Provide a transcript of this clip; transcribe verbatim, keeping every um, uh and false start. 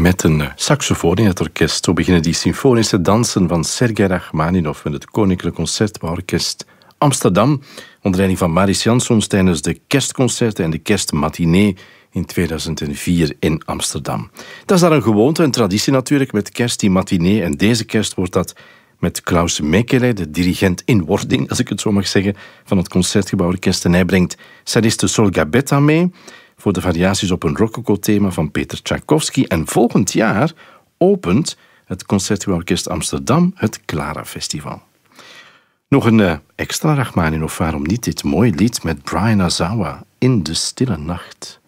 met een uh, saxofoon in het orkest. Zo beginnen die symfonische dansen van Sergei Rachmaninov met het Koninklijk Concertgebouworkest Amsterdam, onder leiding van Maris Jansons tijdens de kerstconcerten en de kerstmatinee in tweeduizend vier in Amsterdam. Dat is daar een gewoonte, een traditie natuurlijk, met kerst, die matinee. En deze kerst wordt dat met Klaus Mekele, de dirigent in wording, als ik het zo mag zeggen, van het Concertgebouworkest. En hij brengt celliste Sol Gabetta mee voor de variaties op een rococo-thema van Peter Tchaikovsky. En volgend jaar opent het Concertgebouworkest Amsterdam het Clara Festival. Nog een uh, extra Rachmaninov, waarom niet dit mooie lied met Brian Azawa, In de Stille Nacht.